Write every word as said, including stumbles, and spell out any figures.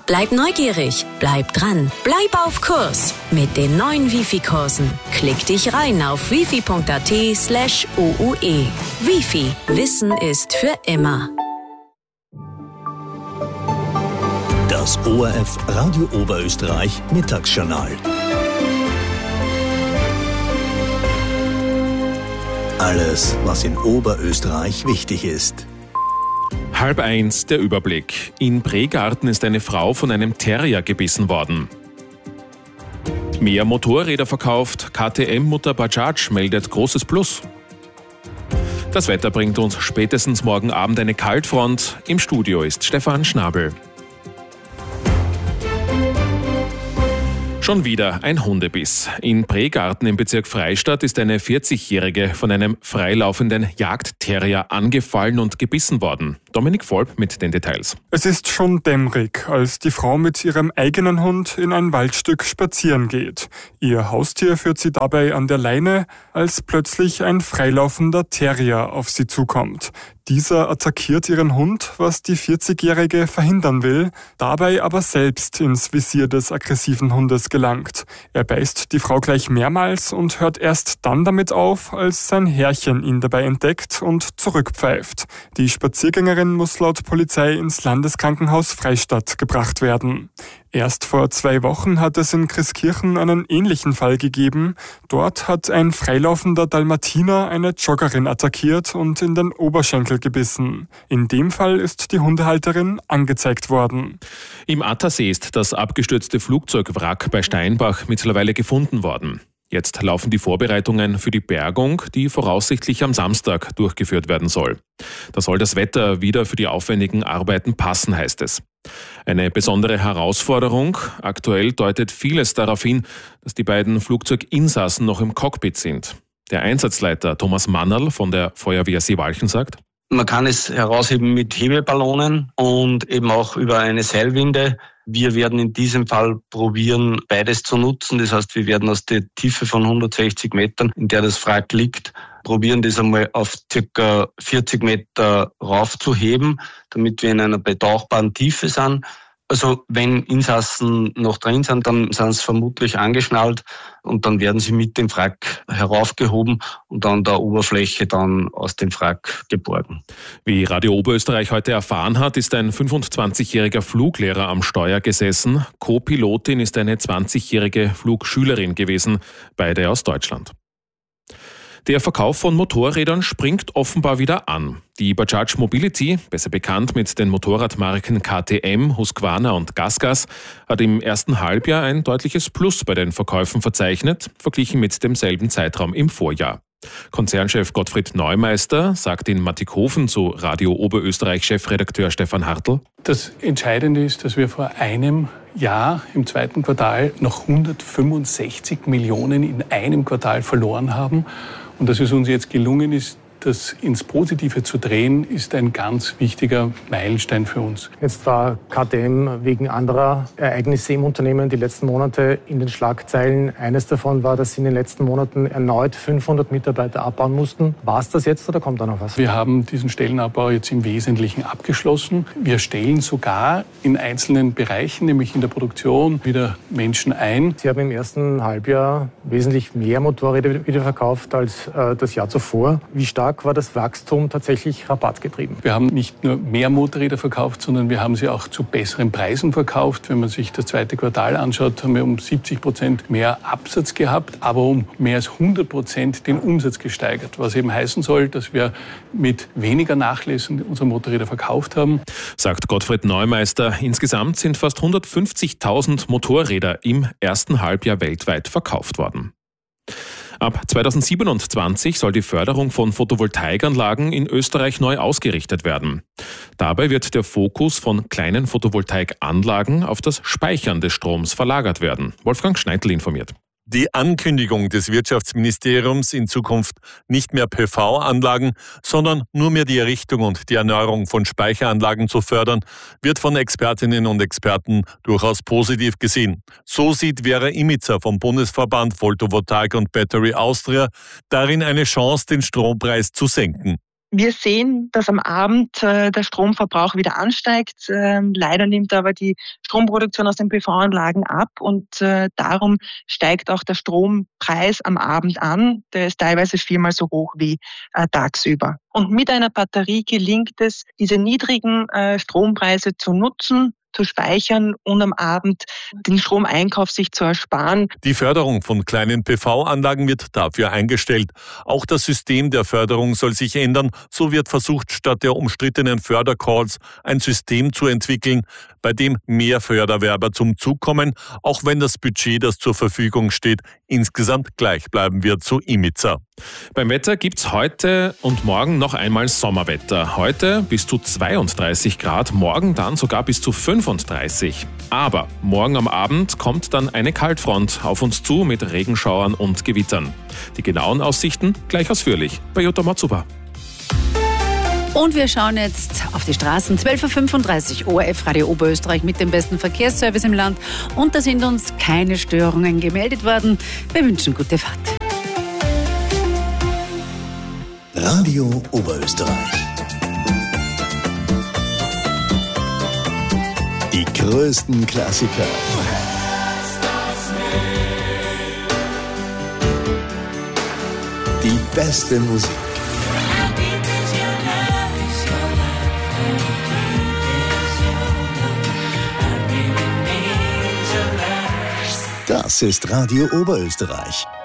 Bleib neugierig, bleib dran, bleib auf Kurs mit den neuen Wifi-Kursen. Klick dich rein auf wifi.at slash OUE. Wifi, Wissen ist für immer. Das O R F Radio Oberösterreich Mittagsjournal. Alles, was in Oberösterreich wichtig ist. Halb eins, der Überblick. In Pregarten ist eine Frau von einem Terrier gebissen worden. Mehr Motorräder verkauft, K T M-Mutter Bajaj meldet großes Plus. Das Wetter bringt uns spätestens morgen Abend eine Kaltfront. Im Studio ist Stefan Schnabel. Schon wieder ein Hundebiss. In Pregarten im Bezirk Freistadt ist eine vierzigjährige von einem freilaufenden Jagdterrier angefallen und gebissen worden. Dominik Volp mit den Details. Es ist schon dämmerig, als die Frau mit ihrem eigenen Hund in ein Waldstück spazieren geht. Ihr Haustier führt sie dabei an der Leine, als plötzlich ein freilaufender Terrier auf sie zukommt. Dieser attackiert ihren Hund, was die vierzigjährige verhindern will, dabei aber selbst ins Visier des aggressiven Hundes gelangt. Er beißt die Frau gleich mehrmals und hört erst dann damit auf, als sein Herrchen ihn dabei entdeckt und zurückpfeift. Die Spaziergängerin muss laut Polizei ins Landeskrankenhaus Freistadt gebracht werden. Erst vor zwei Wochen hat es in Christkirchen einen ähnlichen Fall gegeben. Dort hat ein freilaufender Dalmatiner eine Joggerin attackiert und in den Oberschenkel gebissen. In dem Fall ist die Hundehalterin angezeigt worden. Im Attersee ist das abgestürzte Flugzeugwrack bei Steinbach mittlerweile gefunden worden. Jetzt laufen die Vorbereitungen für die Bergung, die voraussichtlich am Samstag durchgeführt werden soll. Da soll das Wetter wieder für die aufwendigen Arbeiten passen, heißt es. Eine besondere Herausforderung. Aktuell deutet vieles darauf hin, dass die beiden Flugzeuginsassen noch im Cockpit sind. Der Einsatzleiter Thomas Mannerl von der Feuerwehr Seewalchen sagt: Man kann es herausheben mit Hebeballonen und eben auch über eine Seilwinde. Wir werden in diesem Fall probieren, beides zu nutzen. Das heißt, wir werden aus der Tiefe von hundertsechzig Metern, in der das Wrack liegt, probieren, das einmal auf ca. vierzig Meter raufzuheben, damit wir in einer betauchbaren Tiefe sind. Also wenn Insassen noch drin sind, dann sind sie vermutlich angeschnallt und dann werden sie mit dem Wrack heraufgehoben und an der Oberfläche dann aus dem Wrack geborgen. Wie Radio Oberösterreich heute erfahren hat, ist ein fünfundzwanzigjähriger Fluglehrer am Steuer gesessen. Co-Pilotin ist eine zwanzigjährige Flugschülerin gewesen, beide aus Deutschland. Der Verkauf von Motorrädern springt offenbar wieder an. Die Bajaj Mobility, besser bekannt mit den Motorradmarken K T M, Husqvarna und GasGas, hat im ersten Halbjahr ein deutliches Plus bei den Verkäufen verzeichnet, verglichen mit demselben Zeitraum im Vorjahr. Konzernchef Gottfried Neumeister sagt in Mattighofen zu Radio Oberösterreich-Chefredakteur Stefan Hartl: Das Entscheidende ist, dass wir vor einem Jahr im zweiten Quartal noch hundertfünfundsechzig Millionen in einem Quartal verloren haben. Und dass es uns jetzt gelungen ist, das ins Positive zu drehen, ist ein ganz wichtiger Meilenstein für uns. Jetzt war K T M wegen anderer Ereignisse im Unternehmen die letzten Monate in den Schlagzeilen. Eines davon war, dass sie in den letzten Monaten erneut fünfhundert Mitarbeiter abbauen mussten. War es das jetzt oder kommt da noch was? Wir haben diesen Stellenabbau jetzt im Wesentlichen abgeschlossen. Wir stellen sogar in einzelnen Bereichen, nämlich in der Produktion, wieder Menschen ein. Sie haben im ersten Halbjahr wesentlich mehr Motorräder wieder verkauft als äh, das Jahr zuvor. Wie stark war das Wachstum tatsächlich rabattgetrieben? Wir haben nicht nur mehr Motorräder verkauft, sondern wir haben sie auch zu besseren Preisen verkauft. Wenn man sich das zweite Quartal anschaut, haben wir um siebzig Prozent mehr Absatz gehabt, aber um mehr als hundert Prozent den Umsatz gesteigert. Was eben heißen soll, dass wir mit weniger Nachlässen unsere Motorräder verkauft haben. Sagt Gottfried Neumeister. Insgesamt sind fast hundertfünfzigtausend Motorräder im ersten Halbjahr weltweit verkauft worden. Ab zweitausendsiebenundzwanzig soll die Förderung von Photovoltaikanlagen in Österreich neu ausgerichtet werden. Dabei wird der Fokus von kleinen Photovoltaikanlagen auf das Speichern des Stroms verlagert werden. Wolfgang Schneidl informiert. Die Ankündigung des Wirtschaftsministeriums, in Zukunft nicht mehr P V-Anlagen, sondern nur mehr die Errichtung und die Erneuerung von Speicheranlagen zu fördern, wird von Expertinnen und Experten durchaus positiv gesehen. So sieht Vera Imitzer vom Bundesverband Photovoltaik und Battery Austria darin eine Chance, den Strompreis zu senken. Wir sehen, dass am Abend äh, der Stromverbrauch wieder ansteigt. Ähm, leider nimmt aber die Stromproduktion aus den P V-Anlagen ab und äh, darum steigt auch der Strompreis am Abend an. Der ist teilweise viermal so hoch wie äh, tagsüber. Und mit einer Batterie gelingt es, diese niedrigen äh, Strompreise zu nutzen, zu speichern und am Abend den Stromeinkauf sich zu ersparen. Die Förderung von kleinen P V-Anlagen wird dafür eingestellt. Auch das System der Förderung soll sich ändern. So wird versucht, statt der umstrittenen Fördercalls ein System zu entwickeln, bei dem mehr Förderwerber zum Zug kommen, auch wenn das Budget, das zur Verfügung steht, insgesamt gleich bleiben wird, so Imica. Beim Wetter gibt's heute und morgen noch einmal Sommerwetter. Heute bis zu zweiunddreißig Grad, morgen dann sogar bis zu fünfunddreißig. Aber morgen am Abend kommt dann eine Kaltfront auf uns zu mit Regenschauern und Gewittern. Die genauen Aussichten gleich ausführlich bei Jutta Matsuba. Und wir schauen jetzt auf die Straßen. zwölf Uhr fünfunddreißig, O R F Radio Oberösterreich mit dem besten Verkehrsservice im Land. Und da sind uns keine Störungen gemeldet worden. Wir wünschen gute Fahrt. Radio Oberösterreich. Die größten Klassiker. Die beste Musik. Das ist Radio Oberösterreich.